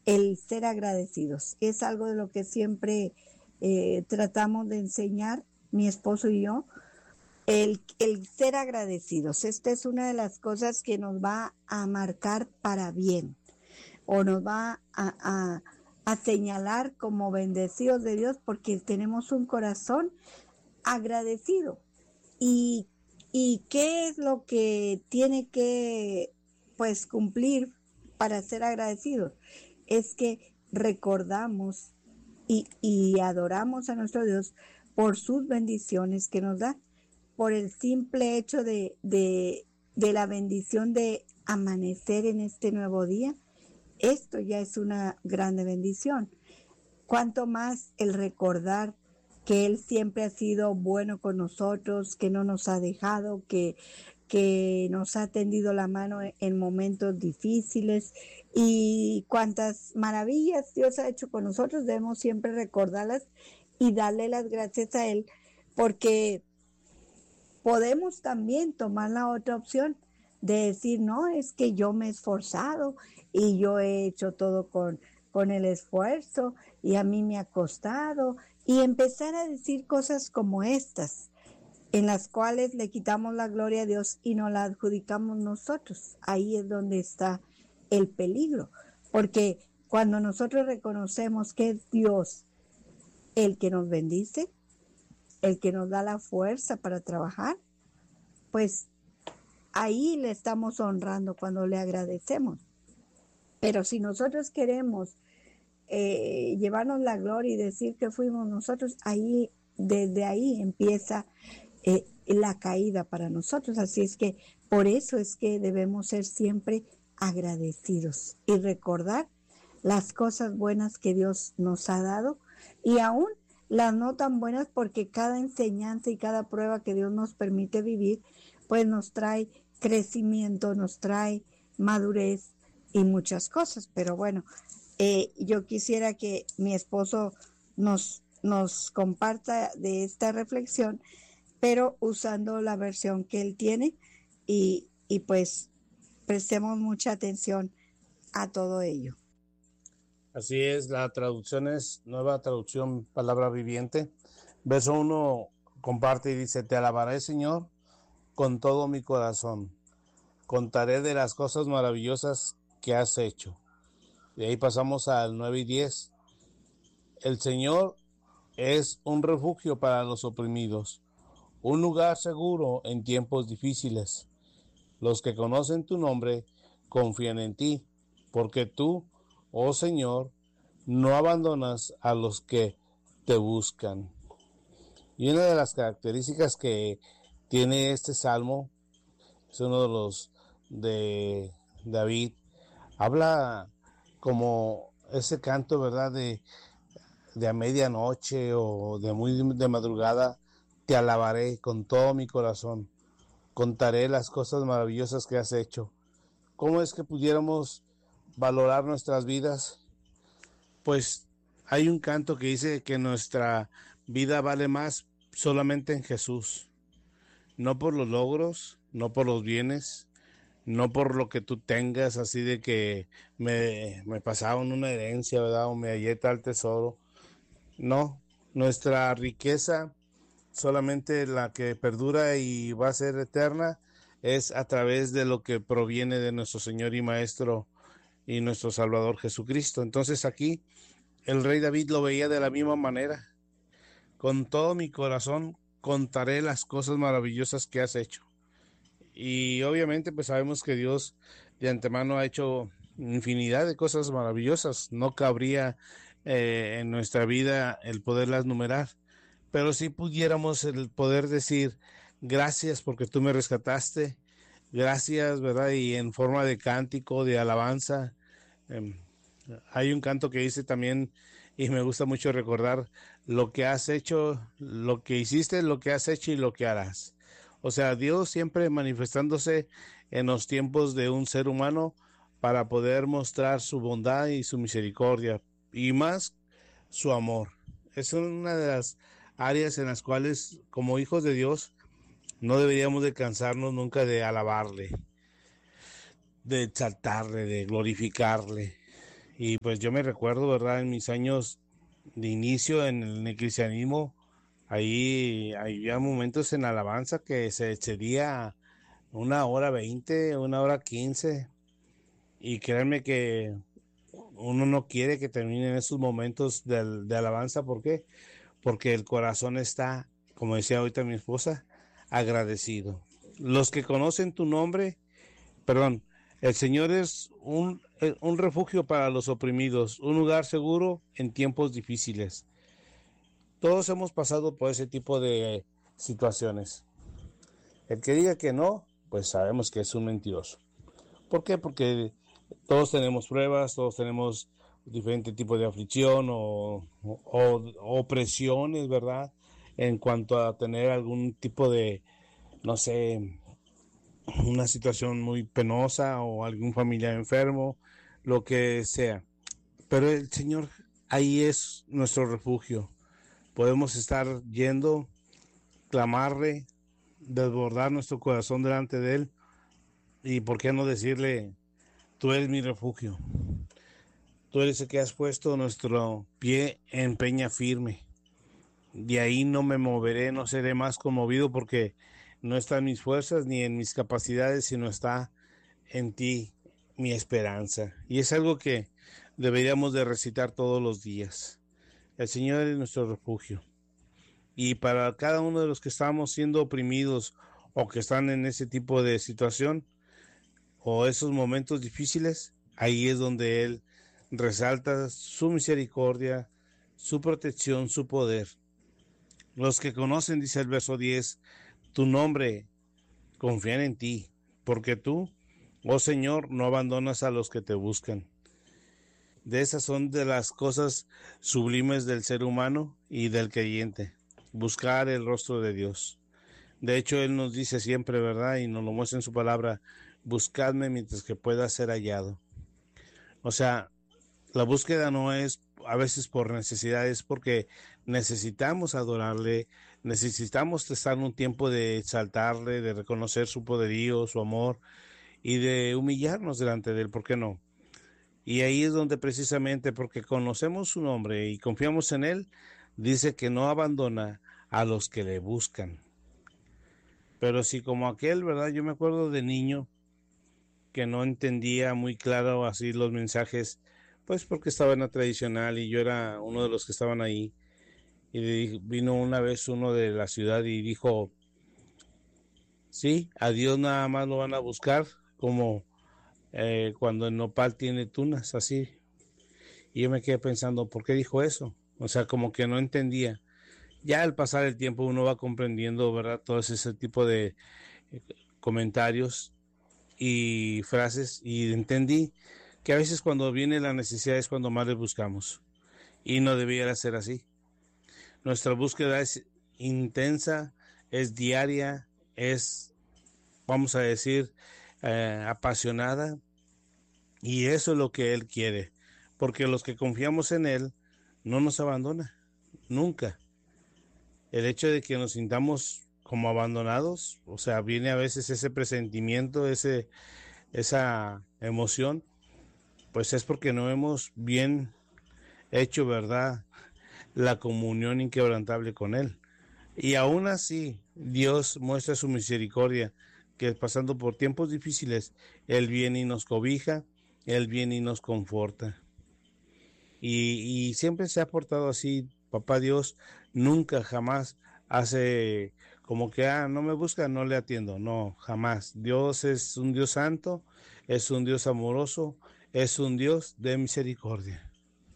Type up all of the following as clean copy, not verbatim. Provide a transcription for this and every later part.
el ser agradecidos. Es algo de lo que siempre tratamos de enseñar, mi esposo y yo, el ser agradecidos. Esta es una de las cosas que nos va a marcar para bien o nos va a señalar como bendecidos de Dios porque tenemos un corazón agradecido. ¿Y, y qué es lo que tiene que pues cumplir para ser agradecidos? Es que recordamos y adoramos a nuestro Dios por sus bendiciones que nos da, por el simple hecho de la bendición de amanecer en este nuevo día. Esto ya es una grande bendición. Cuanto más el recordar que Él siempre ha sido bueno con nosotros, que no nos ha dejado, que nos ha tendido la mano en momentos difíciles y cuantas maravillas Dios ha hecho con nosotros, debemos siempre recordarlas y darle las gracias a Él, porque podemos también tomar la otra opción de decir, no, es que yo me he esforzado y yo he hecho todo con el esfuerzo y a mí me ha costado, y empezar a decir cosas como estas, en las cuales le quitamos la gloria a Dios y nos la adjudicamos nosotros. Ahí es donde está el peligro, porque cuando nosotros reconocemos que es Dios el que nos bendice, el que nos da la fuerza para trabajar, pues ahí le estamos honrando cuando le agradecemos. Pero si nosotros queremos llevarnos la gloria y decir que fuimos nosotros, ahí, desde ahí empieza la caída para nosotros. Así es que por eso es que debemos ser siempre agradecidos y recordar las cosas buenas que Dios nos ha dado, y aún las no tan buenas, porque cada enseñanza y cada prueba que Dios nos permite vivir, pues nos trae crecimiento, nos trae madurez y muchas cosas. Pero bueno, yo quisiera que mi esposo nos comparta de esta reflexión, pero usando la versión que él tiene, y pues prestemos mucha atención a todo ello. Así es, la traducción es Nueva Traducción Palabra Viviente. Verso 1 comparte y dice: Te alabaré, Señor, con todo mi corazón. Contaré de las cosas maravillosas que has hecho. De ahí pasamos al 9 y 10. El Señor es un refugio para los oprimidos, un lugar seguro en tiempos difíciles. Los que conocen tu nombre confían en ti, porque tú, oh Señor, no abandonas a los que te buscan. Y una de las características que tiene este salmo, es uno de los de David, habla como ese canto, ¿verdad?, de a medianoche o de muy de madrugada. Te alabaré con todo mi corazón, contaré las cosas maravillosas que has hecho. ¿Cómo es que pudiéramos valorar nuestras vidas? Pues hay un canto que dice que nuestra vida vale más solamente en Jesús, no por los logros, no por los bienes, no por lo que tú tengas, así de que me pasaron una herencia, ¿verdad?, o me hallé tal tesoro. No, nuestra riqueza, solamente la que perdura y va a ser eterna, es a través de lo que proviene de nuestro Señor y Maestro y nuestro Salvador Jesucristo. Entonces aquí el rey David lo veía de la misma manera. Con todo mi corazón contaré las cosas maravillosas que has hecho. Y obviamente pues sabemos que Dios de antemano ha hecho infinidad de cosas maravillosas. No cabría en nuestra vida el poderlas numerar, pero si pudiéramos el poder decir gracias porque tú me rescataste, gracias, ¿verdad? Y en forma de cántico, de alabanza. Hay un canto que dice también, y me gusta mucho recordar, lo que has hecho, lo que hiciste, lo que has hecho y lo que harás. O sea, Dios siempre manifestándose en los tiempos de un ser humano para poder mostrar su bondad y su misericordia, y más su amor. Es una de las áreas en las cuales, como hijos de Dios, no deberíamos de cansarnos nunca de alabarle, de exaltarle, de glorificarle. Y pues yo me recuerdo, ¿verdad? En mis años de inicio en el cristianismo, ahí había momentos en alabanza que se excedía 1 hora 20, 1 hora 15. Y créanme que uno no quiere que terminen esos momentos de alabanza. ¿Por qué? Porque el corazón está, como decía ahorita mi esposa, agradecido. Los que conocen tu nombre, perdón, el Señor es un refugio para los oprimidos, un lugar seguro en tiempos difíciles. Todos hemos pasado por ese tipo de situaciones. El que diga que no, pues sabemos que es un mentiroso. ¿Por qué? Porque todos tenemos pruebas, todos tenemos diferente tipo de aflicción o presiones, ¿verdad? En cuanto a tener algún tipo de, no sé, una situación muy penosa o algún familiar enfermo, lo que sea. Pero el Señor ahí es nuestro refugio. Podemos estar yendo, clamarle, desbordar nuestro corazón delante de Él y por qué no decirle, tú eres mi refugio. Tú eres el que has puesto nuestro pie en peña firme. De ahí no me moveré, no seré más conmovido porque no está en mis fuerzas ni en mis capacidades, sino está en ti mi esperanza. Y es algo que deberíamos de recitar todos los días. El Señor es nuestro refugio. Y para cada uno de los que estamos siendo oprimidos o que están en ese tipo de situación o esos momentos difíciles, ahí es donde Él resalta su misericordia, su protección, su poder. Los que conocen, dice el verso 10, tu nombre, confían en ti, porque tú, oh Señor, no abandonas a los que te buscan. De esas son de las cosas sublimes del ser humano y del creyente, buscar el rostro de Dios. De hecho, Él nos dice siempre, ¿verdad? Y nos lo muestra en su palabra, buscadme mientras que pueda ser hallado. O sea, la búsqueda no es a veces por necesidad, es porque necesitamos adorarle, necesitamos estar un tiempo de exaltarle, de reconocer su poderío, su amor y de humillarnos delante de Él, ¿por qué no? Y ahí es donde precisamente porque conocemos su nombre y confiamos en Él, dice que no abandona a los que le buscan. Pero si como aquel, ¿verdad? Yo me acuerdo de niño que no entendía muy claro así los mensajes, pues porque estaba en la tradicional y yo era uno de los que estaban ahí. Y vino una vez uno de la ciudad y dijo, sí, a Dios nada más lo van a buscar como cuando el nopal tiene tunas, así. Y yo me quedé pensando, ¿por qué dijo eso? O sea, como que no entendía. Ya al pasar el tiempo uno va comprendiendo, ¿verdad? Todo ese tipo de eh, comentarios y frases y entendí que a veces cuando viene la necesidad es cuando más le buscamos y no debiera ser así. Nuestra búsqueda es intensa, es diaria, es, vamos a decir, apasionada y eso es lo que Él quiere, porque los que confiamos en Él no nos abandona, nunca. El hecho de que nos sintamos como abandonados, o sea, viene a veces ese presentimiento, esa emoción, pues es porque no hemos bien hecho, ¿verdad?, la comunión inquebrantable con Él. Y aún así, Dios muestra su misericordia, que pasando por tiempos difíciles, Él viene y nos cobija, Él viene y nos conforta. Y siempre se ha portado así, papá Dios, nunca, jamás hace como que, no me busca, no le atiendo, no, jamás. Dios es un Dios santo, es un Dios amoroso, es un Dios de misericordia.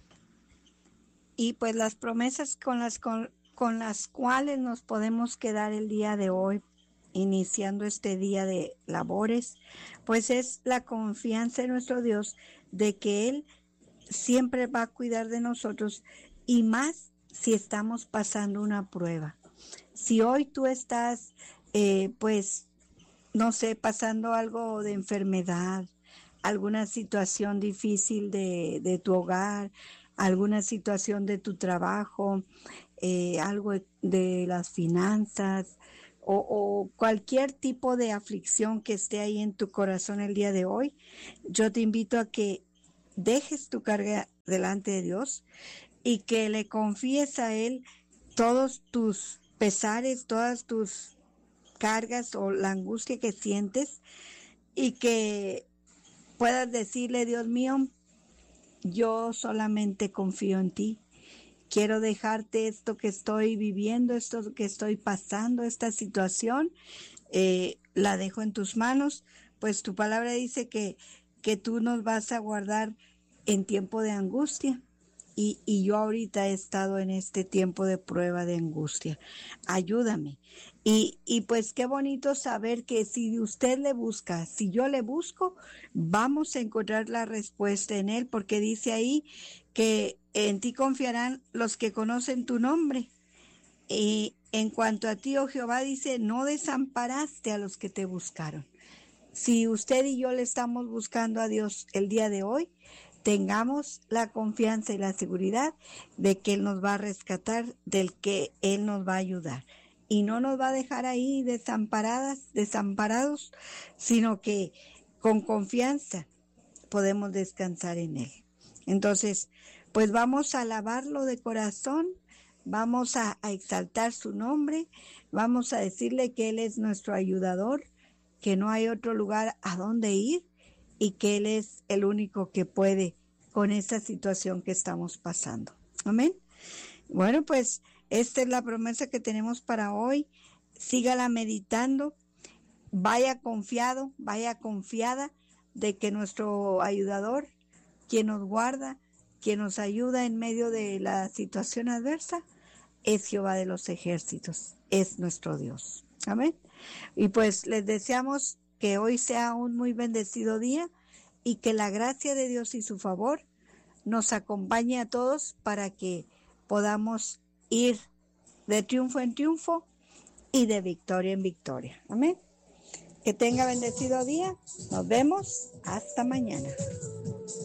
Y pues las promesas con las cuales nos podemos quedar el día de hoy, iniciando este día de labores, pues es la confianza en nuestro Dios de que Él siempre va a cuidar de nosotros y más si estamos pasando una prueba. Si hoy tú estás, pues, no sé, pasando algo de enfermedad, alguna situación difícil de tu hogar, alguna situación de tu trabajo, algo de las finanzas o cualquier tipo de aflicción que esté ahí en tu corazón el día de hoy, yo te invito a que dejes tu carga delante de Dios y que le confíes a Él todos tus pesares, todas tus cargas o la angustia que sientes, y que puedas decirle: Dios mío, yo solamente confío en ti. Quiero dejarte esto que estoy viviendo, esto que estoy pasando, esta situación, la dejo en tus manos, pues tu palabra dice que tú nos vas a guardar en tiempo de angustia. Y yo ahorita he estado en este tiempo de prueba, de angustia. Ayúdame. Y pues qué bonito saber que si usted le busca, si yo le busco, vamos a encontrar la respuesta en Él, porque dice ahí que en ti confiarán los que conocen tu nombre. Y en cuanto a ti, oh Jehová, dice: no desamparaste a los que te buscaron. Si usted y yo le estamos buscando a Dios el día de hoy, tengamos la confianza y la seguridad de que Él nos va a rescatar, del que Él nos va a ayudar. Y no nos va a dejar ahí desamparados, sino que con confianza podemos descansar en Él. Entonces, pues vamos a alabarlo de corazón, vamos a exaltar su nombre, vamos a decirle que Él es nuestro ayudador, que no hay otro lugar a donde ir y que Él es el único que puede con esta situación que estamos pasando. Amén. Bueno, pues esta es la promesa que tenemos para hoy. Sígala meditando. Vaya confiado, vaya confiada de que nuestro ayudador, quien nos guarda, quien nos ayuda en medio de la situación adversa, es Jehová de los ejércitos, es nuestro Dios. Amén. Y pues les deseamos que hoy sea un muy bendecido día y que la gracia de Dios y su favor nos acompañe a todos para que podamos ir de triunfo en triunfo y de victoria en victoria. Amén. Que tenga bendecido día. Nos vemos. Hasta mañana.